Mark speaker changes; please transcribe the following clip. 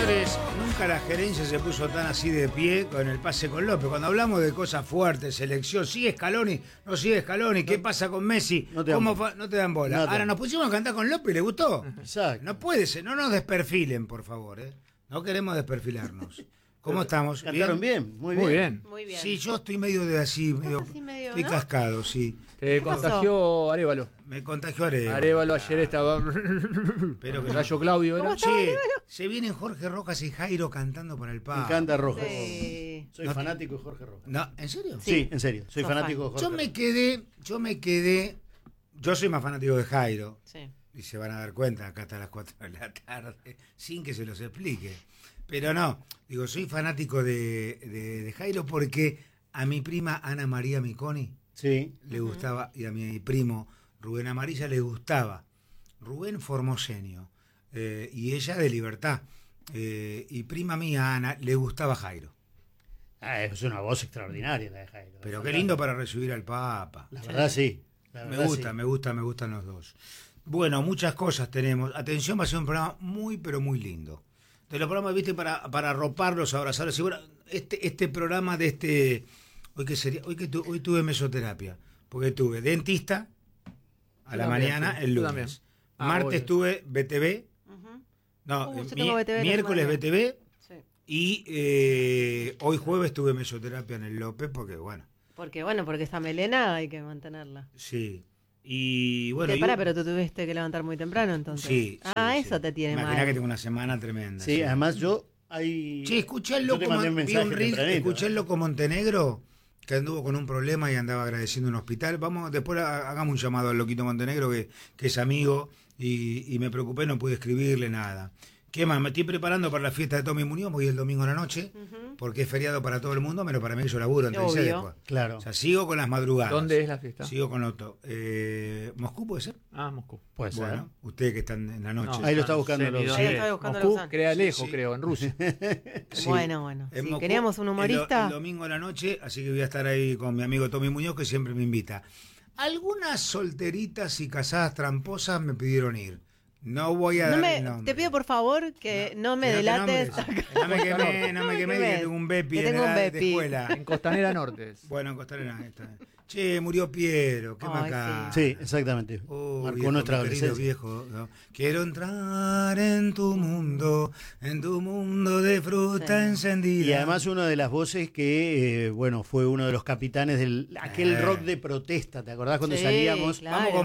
Speaker 1: Señores, nunca la gerencia se puso tan así de pie con el pase con López. Cuando hablamos de cosas fuertes, selección, sigue Scaloni, no sigue Scaloni, ¿qué pasa con Messi?
Speaker 2: No te dan bola.
Speaker 1: No te dan bola.
Speaker 2: No te
Speaker 1: Ahora
Speaker 2: dan.
Speaker 1: nos pusimos a cantar con López y le gustó.
Speaker 2: Exacto.
Speaker 1: No puede ser, no nos desperfilen, por favor, ¿eh? No queremos desperfilarnos. ¿Cómo estamos?
Speaker 2: Cantaron bien, muy bien.
Speaker 3: Muy bien.
Speaker 4: Muy bien.
Speaker 1: Sí, yo estoy medio de así, medio,
Speaker 4: así medio,
Speaker 1: estoy
Speaker 4: ¿no?
Speaker 1: cascado, sí.
Speaker 3: Te
Speaker 4: pasó?
Speaker 3: contagió Arévalo.
Speaker 1: Me contagió Arevalo.
Speaker 3: Arévalo ayer estaba.
Speaker 1: Pero que
Speaker 3: Rayo Claudio era.
Speaker 1: Che, se vienen Jorge Rojas y Jairo cantando para el
Speaker 2: Me
Speaker 1: Papa.
Speaker 2: encanta Rojas.
Speaker 4: Sí.
Speaker 2: Soy fanático de Jorge Rojas.
Speaker 1: No, ¿en serio?
Speaker 2: Sí, en serio. Soy
Speaker 4: Sos
Speaker 2: fanático de
Speaker 4: fan.
Speaker 2: Jorge
Speaker 1: Yo me
Speaker 2: Rojas.
Speaker 1: quedé, yo soy más fanático de Jairo,
Speaker 4: Sí.
Speaker 1: y se van a dar cuenta acá hasta las 4 de la tarde, sin que se los explique. Pero no, digo, soy fanático de Jairo porque a mi prima Ana María Miconi
Speaker 2: Sí.
Speaker 1: le gustaba, y a mi primo Rubén Amarilla le gustaba. Rubén Formosenio, y ella de Libertad. Y prima mía Ana le gustaba Jairo.
Speaker 2: Es una voz extraordinaria la de Jairo.
Speaker 1: Pero qué lindo para recibir al Papa.
Speaker 2: La verdad sí. La
Speaker 1: Me
Speaker 2: verdad,
Speaker 1: gusta,
Speaker 2: sí.
Speaker 1: me gustan los dos. Bueno, muchas cosas tenemos. Atención, va a ser un programa muy, pero muy lindo. De los programas, viste, para arroparlos, abrazarlos. Y bueno, este programa de este... Hoy que sería, hoy tuve mesoterapia, porque tuve dentista a la
Speaker 3: también,
Speaker 1: mañana
Speaker 3: sí,
Speaker 1: el
Speaker 3: yo
Speaker 1: lunes.
Speaker 3: también.
Speaker 1: Martes
Speaker 3: obvio.
Speaker 1: tuve BTV,
Speaker 4: Ujú.
Speaker 1: no,
Speaker 4: Yo tengo BTV la
Speaker 1: miércoles
Speaker 4: semana que viene.
Speaker 1: BTV
Speaker 4: Sí.
Speaker 1: y hoy jueves tuve mesoterapia en el López, porque bueno,
Speaker 4: Porque esta melena hay que mantenerla.
Speaker 1: sí. Y bueno...
Speaker 4: Pero tú tuviste que levantar muy temprano entonces.
Speaker 1: Sí.
Speaker 4: Eso te tiene
Speaker 1: Imagina
Speaker 4: mal.
Speaker 1: que tengo una semana tremenda.
Speaker 2: Sí, además yo
Speaker 1: Sí, escuché el
Speaker 2: yo te
Speaker 1: loco,
Speaker 2: mandé un mensaje
Speaker 1: escuché el
Speaker 2: tempranito,
Speaker 1: loco Montenegro que anduvo con un problema y andaba agradeciendo un hospital. Vamos, después hagamos un llamado al loquito Montenegro que es amigo y me preocupé, no pude escribirle nada. ¿Qué más? Me estoy preparando para la fiesta de Tommy Muñoz, voy el domingo a la noche, porque es feriado para todo el mundo, pero para mí que yo laburo, entonces
Speaker 4: Obvio.
Speaker 1: después.
Speaker 2: Claro.
Speaker 1: O sea, sigo con las madrugadas.
Speaker 3: ¿Dónde es la fiesta?
Speaker 1: Sigo con Otto. ¿Moscú puede ser?
Speaker 3: Ah, Moscú.
Speaker 2: Pues
Speaker 1: Bueno, ustedes que están en la noche.
Speaker 3: No,
Speaker 2: Ahí lo está buscando
Speaker 3: sé ni
Speaker 2: los-
Speaker 3: dónde
Speaker 4: Ahí lo está
Speaker 3: es.
Speaker 4: buscando
Speaker 3: Moscú
Speaker 4: Lausanne.
Speaker 3: queda lejos,
Speaker 1: Sí.
Speaker 3: creo, en Rusia.
Speaker 1: Sí.
Speaker 4: Bueno.
Speaker 1: En
Speaker 4: Si
Speaker 1: Moscú,
Speaker 4: queríamos un humorista.
Speaker 1: El domingo a la noche, así que voy a estar ahí con mi amigo Tommy Muñoz, que siempre me invita. Algunas solteritas y casadas tramposas me pidieron ir. No voy a dar el nombre.
Speaker 4: Te pido por favor que no me
Speaker 1: Que
Speaker 4: delates.
Speaker 1: nombres. No me quemé,
Speaker 4: No me
Speaker 1: que
Speaker 4: quemes.
Speaker 1: tengo un bepi
Speaker 4: Que
Speaker 1: de
Speaker 4: tengo un
Speaker 1: edad de
Speaker 4: bepi.
Speaker 1: escuela.
Speaker 3: En Costanera Norte.
Speaker 1: Bueno, en Costanera. Está. Che, murió Piero, qué
Speaker 4: Ay,
Speaker 1: macana.
Speaker 2: Sí, exactamente.
Speaker 1: Marcó
Speaker 2: Marcó nuestra
Speaker 1: mi querido
Speaker 2: adolescencia.
Speaker 1: viejo, ¿no? Quiero entrar en tu mundo de fruta
Speaker 4: Sí.
Speaker 1: encendida.
Speaker 2: Y además una de las voces que, fue uno de los capitanes del aquel rock de protesta, ¿te acordás cuando
Speaker 4: Sí,
Speaker 2: salíamos?
Speaker 4: claro.
Speaker 1: Vamos con